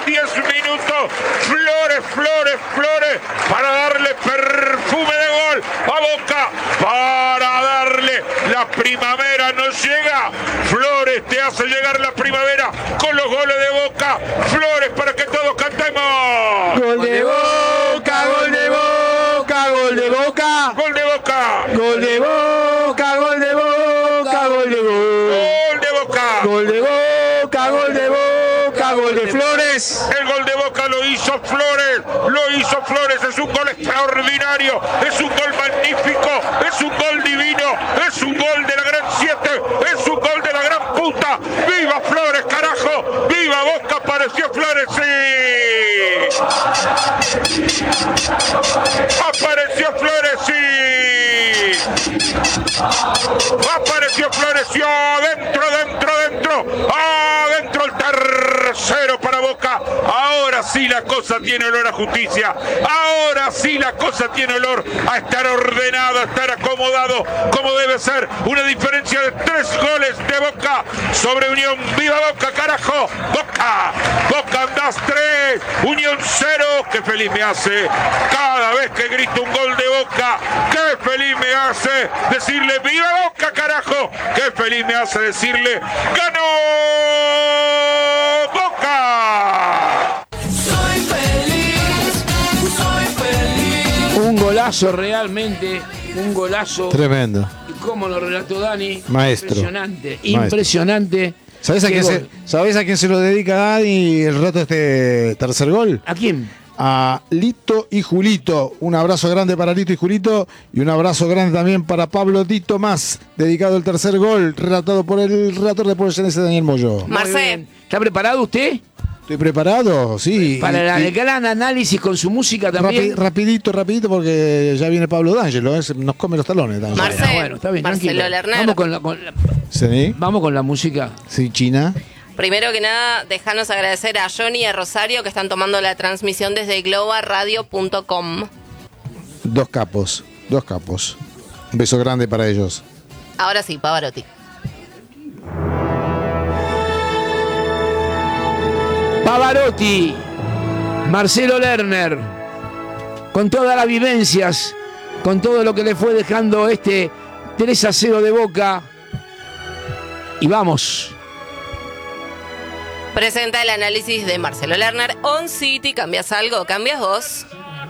10 minutos. Flores, para darle perfume de gol a Boca, para darle la primavera. No llega, Flores te hace llegar la primavera con los goles de Boca. Flores para que todos cantemos. Gol de Boca, gol de Boca, gol de Boca, Gol de Boca. gol de Boca, gol de Boca, gol de Gol de Boca. Gol de Boca, gol de Boca, gol de Flores. El gol de Boca lo hizo Flores, es un gol extraordinario, es un gol magnífico, es un gol divino, es un gol de la gran 7, es un gol de la gran puta. ¡Viva Flores, carajo! ¡Viva Boca! Apareció Flores, sí. Apareció Flores, sí. Apareció Flores, sí. Adentro el tercero para Boca. Ahora sí la cosa tiene olor a justicia. Ahora sí la cosa tiene olor a estar ordenado, a estar acomodado como debe ser. Una diferencia de 3 goles de Boca sobre Unión. ¡Viva Boca, carajo! Boca andás 3, Unión 0. ¡Qué feliz me hace cada vez que grito un gol de Boca! ¡Qué feliz me hace decirle ¡viva Boca, carajo! ¡Qué feliz me hace decirle ¡ganó Boca! Un golazo realmente, un golazo. Tremendo. Y cómo lo relató Dani. Maestro. Impresionante. ¿Sabés a quién se lo dedica Dani el rato este tercer gol? ¿A quién? A Lito y Julito. Un abrazo grande para Lito y Julito y un abrazo grande también para Pablo Di Tomás, dedicado al tercer gol, relatado por el relator de Puebla Daniel Moyo. Marcel, ¿Está preparado usted? Estoy preparado, sí. Para el gran análisis con su música también. Rapidito, porque ya viene Pablo D'Angelo, nos come los talones. D'Angelo. Marcel, Bueno, está bien, Marcelo tranquilo. Lerner. ¿Sí? Vamos con la música. Sí, China. Primero que nada, dejanos agradecer a Johnny y a Rosario que están tomando la transmisión desde globaradio.com. Dos capos. Un beso grande para ellos. Ahora sí, Pavarotti. Pavarotti, Marcelo Lerner, con todas las vivencias, con todo lo que le fue dejando este 3-0 de Boca. Y vamos. Presenta el análisis de Marcelo Lerner. On City, ¿cambias algo? ¿Cambias vos?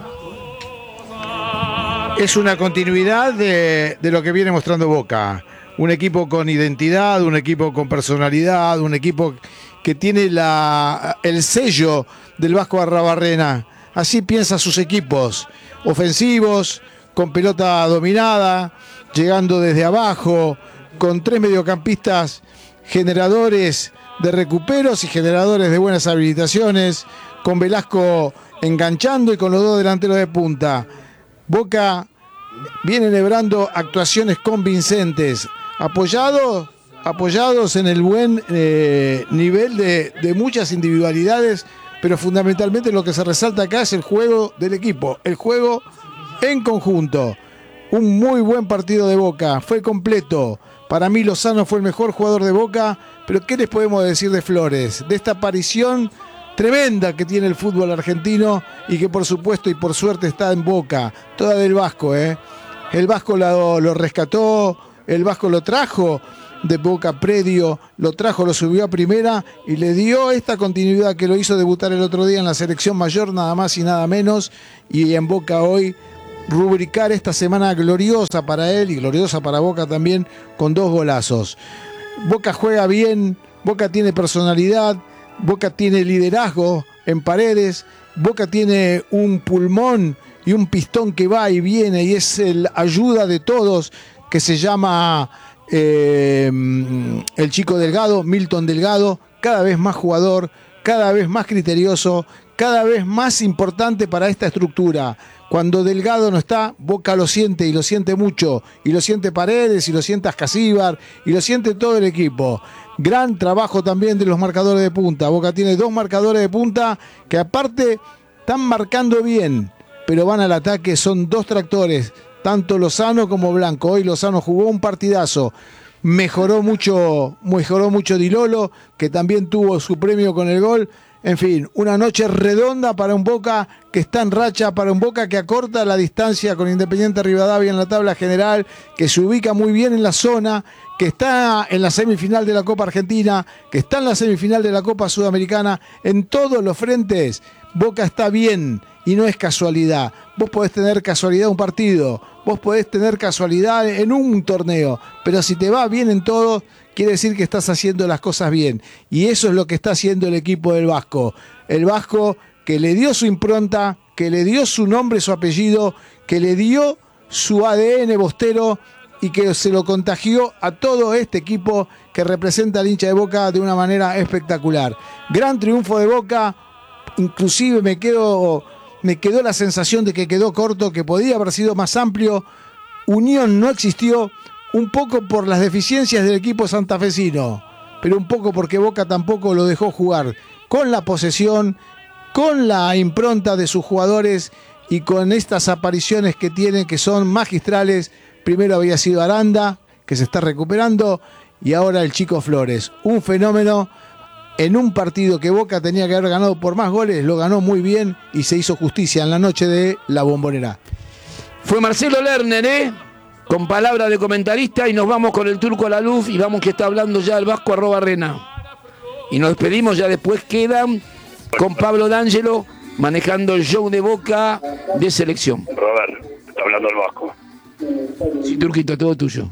Es una continuidad de lo que viene mostrando Boca. Un equipo con identidad, un equipo con personalidad, un equipo que tiene el sello del Vasco Arrabarrena. Así piensa sus equipos, ofensivos, con pelota dominada, llegando desde abajo, con 3 mediocampistas generadores de recuperos y generadores de buenas habilitaciones, con Velasco enganchando y con los 2 delanteros de punta. Boca viene enhebrando actuaciones convincentes, apoyados en el buen nivel de muchas individualidades, pero fundamentalmente lo que se resalta acá es el juego del equipo, el juego en conjunto. Un muy buen partido de Boca, fue completo. Para mí Lozano fue el mejor jugador de Boca, pero ¿qué les podemos decir de Flores? De esta aparición tremenda que tiene el fútbol argentino y que por supuesto y por suerte está en Boca, toda del Vasco, ¿eh? El Vasco lo rescató, el Vasco lo trajo de Boca Predio, lo subió a primera y le dio esta continuidad que lo hizo debutar el otro día en la selección mayor, nada más y nada menos, y en Boca hoy rubricar esta semana gloriosa para él y gloriosa para Boca también con 2 golazos. Boca juega bien, Boca tiene personalidad, Boca tiene liderazgo en Paredes, Boca tiene un pulmón y un pistón que va y viene y es el ayuda de todos que se llama el chico Delgado, Milton Delgado, cada vez más jugador, cada vez más criterioso, cada vez más importante para esta estructura. Cuando Delgado no está, Boca lo siente y lo siente mucho, y lo siente Paredes, y lo siente Ascasíbar, y lo siente todo el equipo. Gran trabajo también de los marcadores de punta. Boca tiene 2 marcadores de punta que aparte están marcando bien, pero van al ataque, son 2 tractores, tanto Lozano como Blanco. Hoy Lozano jugó un partidazo, mejoró mucho Di Lolo, que también tuvo su premio con el gol. En fin, una noche redonda para un Boca que está en racha, para un Boca que acorta la distancia con Independiente Rivadavia en la tabla general, que se ubica muy bien en la zona, que está en la semifinal de la Copa Argentina, que está en la semifinal de la Copa Sudamericana. En todos los frentes, Boca está bien y no es casualidad. Vos podés tener casualidad en un partido, vos podés tener casualidad en un torneo, pero si te va bien en todo, quiere decir que estás haciendo las cosas bien. Y eso es lo que está haciendo el equipo del Vasco. El Vasco que le dio su impronta, que le dio su nombre, su apellido, que le dio su ADN bostero y que se lo contagió a todo este equipo que representa al hincha de Boca de una manera espectacular. Gran triunfo de Boca, inclusive me quedó la sensación de que quedó corto, que podía haber sido más amplio. Unión no existió, un poco por las deficiencias del equipo santafesino, pero un poco porque Boca tampoco lo dejó jugar con la posesión, con la impronta de sus jugadores y con estas apariciones que tienen, que son magistrales. Primero había sido Aranda, que se está recuperando, y ahora el Chico Flores. Un fenómeno en un partido que Boca tenía que haber ganado por más goles, lo ganó muy bien y se hizo justicia en la noche de la Bombonera. Fue Marcelo Lerner, con palabra de comentarista, y nos vamos con el Turco Laluf y vamos que está hablando ya el Vasco @Rena. Y nos despedimos, ya después quedan con Pablo D'Angelo manejando el show de Boca de selección. Robert, está hablando el Vasco. Sí, Turquito, todo tuyo.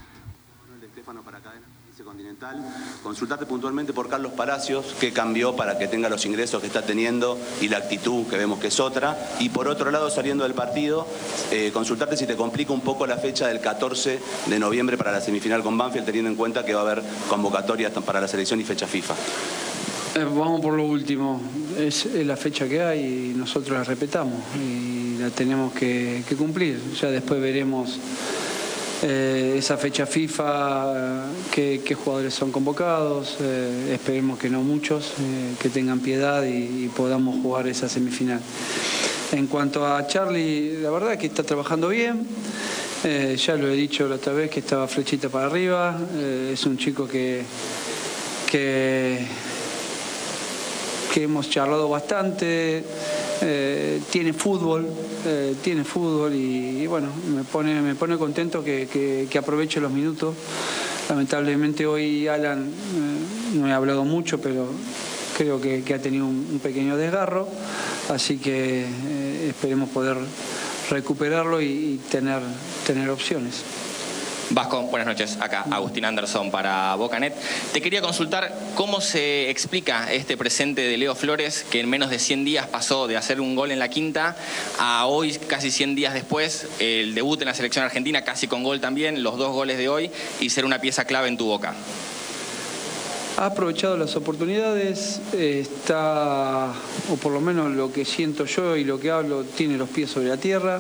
Consultate puntualmente por Carlos Palacios, qué cambió para que tenga los ingresos que está teniendo y la actitud que vemos que es otra. Y por otro lado, saliendo del partido, consultarte si te complica un poco la fecha del 14 de noviembre para la semifinal con Banfield, teniendo en cuenta que va a haber convocatorias para la selección y fecha FIFA. Vamos por lo último, es la fecha que hay y nosotros la respetamos y la tenemos que cumplir. Ya después veremos esa fecha FIFA, qué jugadores son convocados, esperemos que no muchos, que tengan piedad y podamos jugar esa semifinal. En cuanto a Charlie, la verdad es que está trabajando bien, ya lo he dicho la otra vez que estaba flechita para arriba, es un chico que hemos charlado bastante, tiene fútbol y bueno, me pone contento que aproveche los minutos. Lamentablemente hoy Alan no he hablado mucho, pero creo que ha tenido un pequeño desgarro, así que esperemos poder recuperarlo y tener opciones. Vasco, buenas noches. Acá Agustín Anderson para Bocanet. Te quería consultar cómo se explica este presente de Leo Flores, que en menos de 100 días pasó de hacer un gol en la quinta a hoy, casi 100 días después, el debut en la selección argentina, casi con gol también, los 2 goles de hoy, y ser una pieza clave en tu Boca. Ha aprovechado las oportunidades, está, o por lo menos lo que siento yo y lo que hablo, tiene los pies sobre la tierra.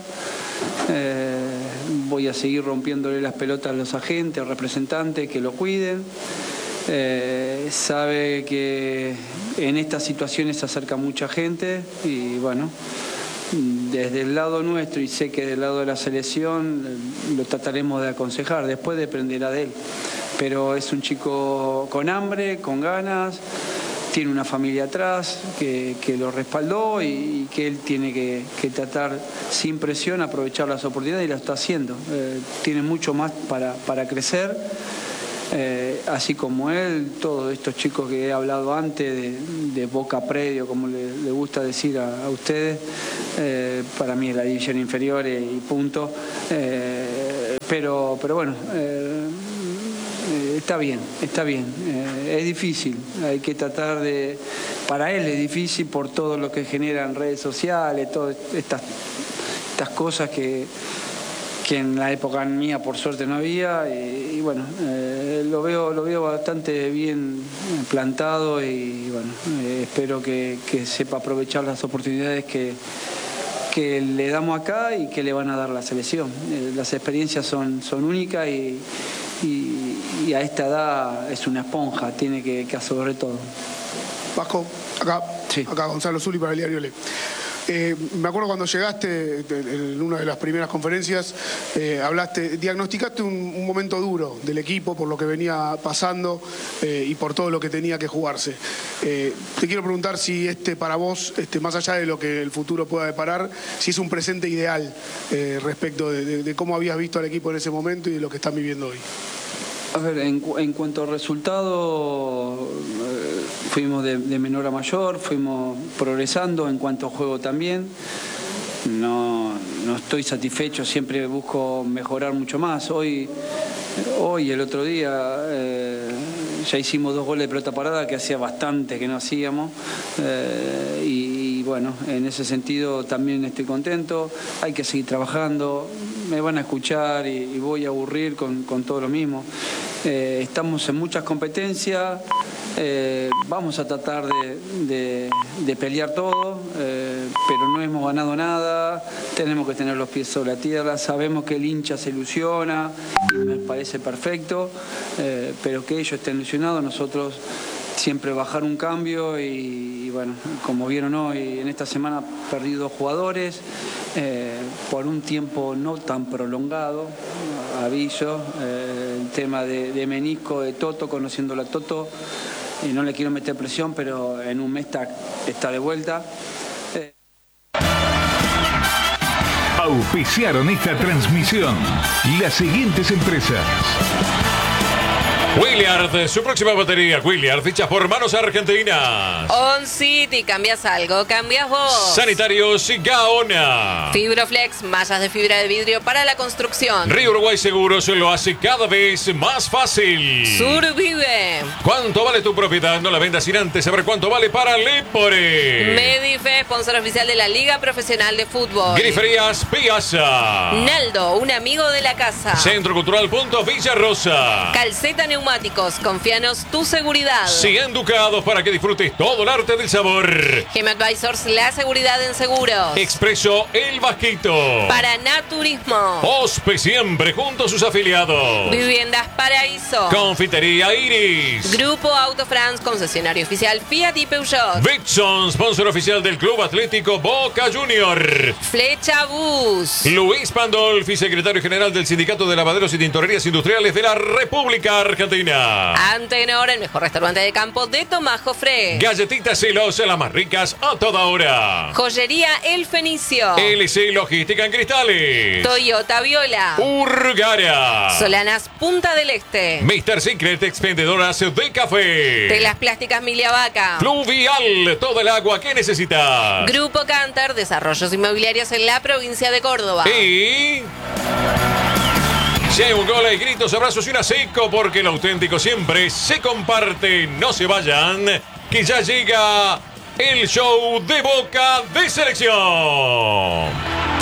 Voy a seguir rompiéndole las pelotas a los agentes, representantes, que lo cuiden. Sabe que en estas situaciones se acerca mucha gente y bueno, desde el lado nuestro y sé que del lado de la selección lo trataremos de aconsejar, después dependerá de él. Pero es un chico con hambre, con ganas, tiene una familia atrás que lo respaldó y que él tiene que tratar sin presión, aprovechar las oportunidades y lo está haciendo. Tiene mucho más para crecer, así como él, todos estos chicos que he hablado antes de Boca Predio, como le gusta decir a ustedes, para mí es la división inferior y punto. Pero bueno, está bien. Es difícil, hay que tratar de... Para él es difícil por todo lo que generan redes sociales, todas estas cosas que en la época mía por suerte no había y bueno, lo veo bastante bien plantado y bueno, espero que sepa aprovechar las oportunidades que le damos acá y que le van a dar la selección. Las experiencias son únicas y a esta edad es una esponja, tiene que absorber todo. Vasco, acá, Sí. Gonzalo Zuli para el diario Le. Me acuerdo cuando llegaste, en una de las primeras conferencias, diagnosticaste un momento duro del equipo por lo que venía pasando y por todo lo que tenía que jugarse. Te quiero preguntar si para vos, más allá de lo que el futuro pueda deparar, si es un presente ideal respecto de cómo habías visto al equipo en ese momento y de lo que están viviendo hoy. A ver, en cuanto al resultado, fuimos de menor a mayor, fuimos progresando, en cuanto a juego también. No estoy satisfecho, siempre busco mejorar mucho más. Hoy el otro día, ya hicimos 2 goles de pelota parada, que hacía bastante que no hacíamos. Y bueno, en ese sentido también estoy contento. Hay que seguir trabajando. Me van a escuchar y voy a aburrir con todo lo mismo. Estamos en muchas competencias. Vamos a tratar de pelear todo, pero no hemos ganado nada. Tenemos que tener los pies sobre la tierra. Sabemos que el hincha se ilusiona y me parece perfecto, pero que ellos estén ilusionados, nosotros siempre bajar un cambio y bueno, como vieron hoy, en esta semana perdí 2 jugadores por un tiempo no tan prolongado, aviso, el tema de menisco de Toto, conociéndolo a Toto, y no le quiero meter presión, pero en un mes está de vuelta. Auspiciaron esta transmisión las siguientes empresas: Williard, su próxima batería. Williard, fichas por manos argentinas. On City, cambias algo, cambias vos. Sanitarios Gaona. Fibroflex, mallas de fibra de vidrio para la construcción. Río Uruguay Seguros lo hace cada vez más fácil. Survive. ¿Cuánto vale tu propiedad? No la vendas sin antes saber cuánto vale para Lepore. Medife, sponsor oficial de la Liga Profesional de Fútbol. Griferías Piazza. Naldo, un amigo de la casa. Centro Cultural Punto Villa Rosa. Calceta Neumáticos, confíanos tu seguridad. 100 ducados para que disfrutes todo el arte del sabor. Gem Advisors, la seguridad en seguros. Expreso El Vasquito. Paranaturismo. Hospe siempre junto a sus afiliados. Viviendas Paraíso. Confitería Iris. Grupo Auto France, concesionario oficial Fiat y Peugeot. Bitson, sponsor oficial del Club Atlético Boca Junior. Flecha Bus. Luis Pandolfi, secretario general del Sindicato de Lavaderos y Tintorerías Industriales de la República Argentina. Antenor, el mejor restaurante de campo de Tomás Jofré. Galletitas Celosa, las más ricas a toda hora. Joyería El Fenicio. LC Logística en Cristales. Toyota Viola. Urgara. Solanas Punta del Este. Mr. Secret, expendedoras de café. Telas Plásticas Milia Vaca. Fluvial, toda el agua que necesitas. Grupo Cantar, desarrollos inmobiliarios en la provincia de Córdoba. Y si hay un gol, hay gritos, abrazos y una seco, porque lo auténtico siempre se comparte. No se vayan, que ya llega el show de Boca de Selección.